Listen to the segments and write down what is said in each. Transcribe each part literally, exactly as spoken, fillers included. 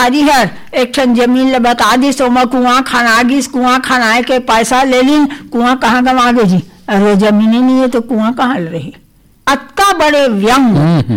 हर एक ठन जमीन ले बता दी सो मैं कुआं खना गिस, कुआं खनाए के पैसा ले ली, कुआं कहाँ गंवा गए जी, अरे जमीन ही नहीं है तो कुआं कहाँ रही। अतका बड़े व्यंग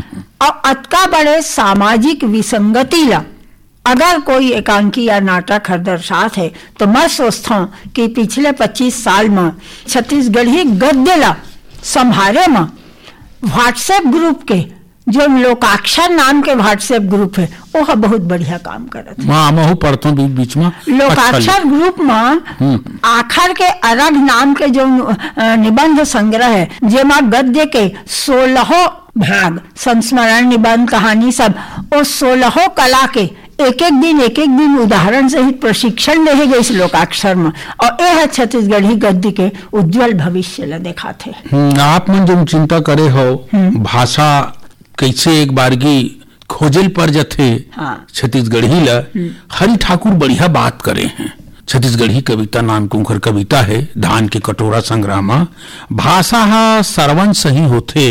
और अतका बड़े सामाजिक विसंगति ला अगर कोई एकांकी या नाटक हर दर्शात है तो मैं सोचता हूँ कि पिछले पच्चीस साल में छत्तीसगढ़ी गद्य ला संभारे में व्हाट्सएप ग्रुप के जो लोकाक्षर नाम के व्हाट्सएप ग्रुप है वो बहुत बढ़िया काम करत है। हाँ, मैं पढ़ता हूँ बीच में लोकाक्षर ग्रुप में आखर के अरग नाम के जो निबंध संग्रह है जेमा गद्य के सोलहों भाग संस्मरण निबंध कहानी सब और सोलहों कला के एक एक दिन एक एक दिन उदाहरण सहित प्रशिक्षण ले गए इस लोकाक्षर में और यह छत्तीसगढ़ी गद्य के उज्जवल भविष्य ला देखा थे। आप मन जो चिंता करे हो भाषा कैसे एक बारगी खोजल पर जथे हाँ। छत्तीसगढ़ी ला हरि ठाकुर बढ़िया बात करे हैं। छत्तीसगढ़ी कविता नाम के उनकर कविता है धान के कटोरा संग्रह में, भाषा हा सरवन सही होथे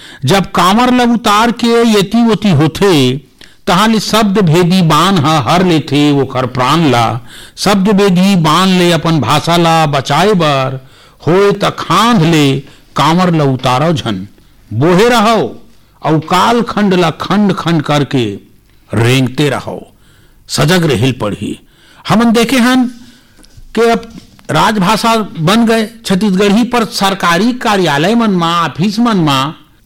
जब कामर लब उतार के यति वोती होथे तहां शब्द भेदी बान हा हर लेथे वो खर प्राण ला, शब्द भेदी बान ले अपन भाषा ला बचाए बर होए त खांध ले कामर ला उतारो झन बोहे रहो और काल खंड ला खंड खंड करके रेंगते रहो सजग रहिल पढ़ी। हमन देखे हन कि अब राजभाषा बन गए छत्तीसगढ़ी पर सरकारी कार्यालय मन मा ऑफिस मन मा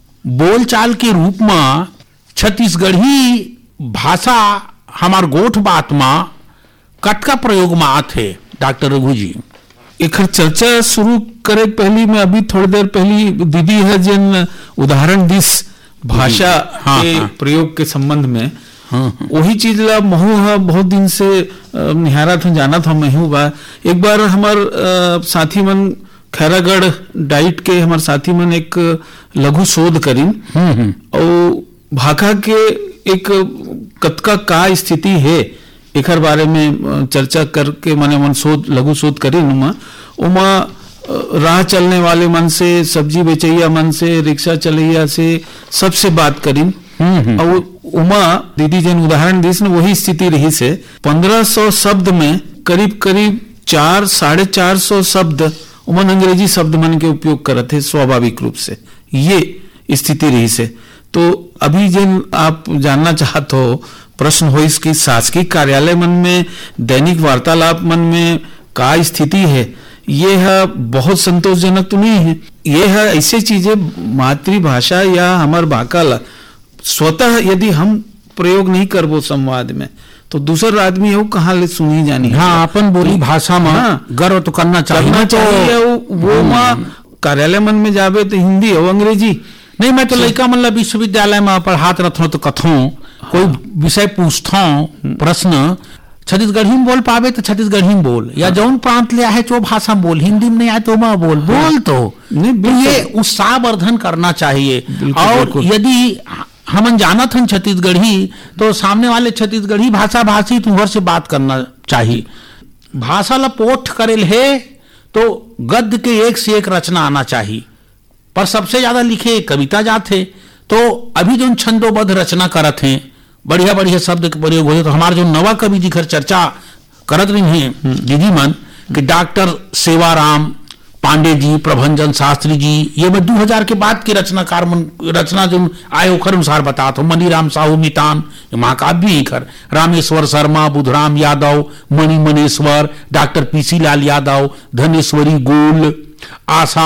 बोलचाल के रूप में छत्तीसगढ़ी भाषा हमार गोठ बात मा कटका प्रयोग में आथे। डॉक्टर रघु जी एक चर्चा शुरू करे पहली में अभी थोड़ी देर पहली दीदी है जिन उदाहरण दिस भाषा हाँ, के हाँ, प्रयोग के संबंध में हाँ, वही चीज ला महू हा बहुत दिन से निहारा था जाना था महू बा। एक बार हमार साथी मन खैरागढ़ डाइट के हमार साथी मन एक लघु शोध करीन और भाखा के एक कतका का स्थिति है एक बारे में चर्चा करके मैंने मन शोध लघु शोध करीन उमा उमा राह चलने वाले मन से सब्जी बेचैया मन से रिक्शा चलैया से सबसे बात करीन और उमा दीदी जिन उदाहरण दी न वही स्थिति रही से पंद्रह सौ शब्द में करीब करीब चार साढ़े चार सौ शब्द उमन अंग्रेजी शब्द मन के उपयोग करते स्वाभाविक रूप से ये स्थिति रही से। तो अभी जिन आप जानना चाहते हो प्रश्न हो इसकी शासकीय कार्यालय मन में दैनिक वार्तालाप मन में का स्थिति है, ये है बहुत संतोषजनक तो नहीं है। ये है ऐसे चीजें मातृभाषा या हमार भाषा स्वतः यदि हम प्रयोग नहीं करबो संवाद में तो दूसर आदमी वो कहाँ ले सुनी जानी। हाँ, अपन बोली भाषा में हाँ, गर्व तो करना चाहिए, करना चाहिए तो, वो माँ कार्यालय मन में जावे तो हिंदी और अंग्रेजी नहीं। मैं तो लड़का मतलब विश्वविद्यालय में पढ़ात रहता हूँ तो कथों कोई विषय पूछता हूँ प्रश्न छत्तीसगढ़ी में बोल पावे तो छत्तीसगढ़ी में बोल या हाँ। जौन प्रांत ले आए जो भाषा बोल, हिंदी में नहीं आए तो मैं बोल हाँ। बोल तो नहीं, ये उत्साहवर्धन करना चाहिए। और यदि हमन जानत हन छत्तीसगढ़ी तो सामने वाले छत्तीसगढ़ी भाषा भाषी तुहर से बात करना चाहिए। भाषा ला पोठ करेल है तो गद्य के एक से एक रचना आना चाहिए, पर सबसे ज्यादा लिखे कविता जाते तो अभी जो छंदोबद्ध रचना करत हैं बढ़िया बढ़िया शब्द के प्रयोग हो। तो हमारे जो नवा कवि जी घर चर्चा करत रही हैं दीदी मन कि डॉक्टर सेवाराम पांडे जी, प्रभंजन शास्त्री जी, ये मैं दो हज़ार के बाद के रचनाकार रचना जो आए ओखर अनुसार बतात हो। मनीराम साहू मितान महाकाव्य ही खर, रामेश्वर शर्मा, बुधराम यादव, मणि मनेश्वर, डॉक्टर पीसी लाल यादव, धनेश्वरी गोल, आशा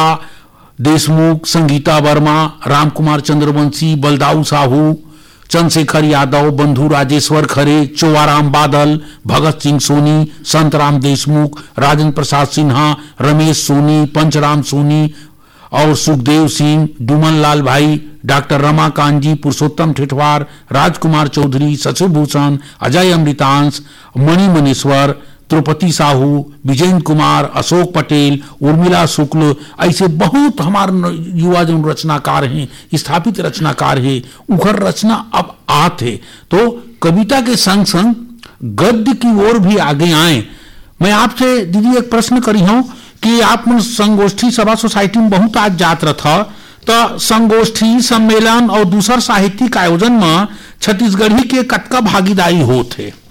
देशमुख, संगीता वर्मा, राम कुमार चंद्रवंशी, बलदाऊ साहू, चंद्रशेखर यादव, बंधु राजेश्वर खरे, चौवाराम बादल, भगत सिंह सोनी, संतराम देशमुख, राजेंद्र प्रसाद सिन्हा, रमेश सोनी, पंचराम सोनी और सुखदेव सिंह, डुमन लाल भाई, डॉक्टर रमाकांत जी, पुरुषोत्तम ठेठवार, राजकुमार चौधरी, शशिभूषण, अजय अमृतांश, मणि मनेश्वर, द्रौपदी साहू, विजेंद्र कुमार, अशोक पटेल, उर्मिला शुक्ल, ऐसे बहुत हमारे युवा जो रचनाकार हैं, स्थापित रचनाकार हैं, उखर रचना अब आते तो कविता के संग संग गद्य की ओर भी आगे आए। मैं आपसे दीदी एक प्रश्न करी हूं कि आप संगोष्ठी सभा सोसाइटी में बहुत आज जात रहा तो संगोष्ठी सम्मेलन और दूसर साहित्यिक आयोजन में छत्तीसगढ़ी के कतका भागीदारी होते